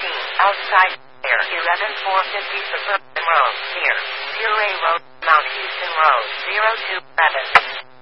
outside here, 11450 Suburban Road, here, Puree Road, Mount Houston Road, 027.